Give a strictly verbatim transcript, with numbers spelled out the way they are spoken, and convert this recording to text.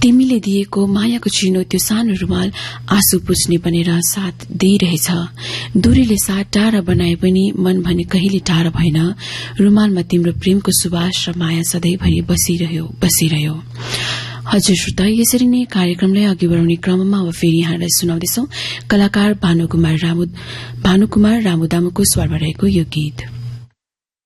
तिमीले दिएको मायाको चिनो त्यो सानो रुमाल आँसु पुछ्ने बनेर साथ दिइरहेछ। दूरीले साथ टाढा बनाए पनि मन भने कहिले टाढा भएन। रुमालमा तिम्रो प्रेमको सुवास र माया सधैँभरि बसिरह्यो बसिरह्यो हजुर श्रोता, यसरी नै कार्यक्रमलाई अघि बढाउने क्रममा अब फेरि यहाँलाई सुनाउँदैछौ कलाकार भानुकुमार रामु भानुकुमार रामुदामुको स्वरमा रहेको यो गीत।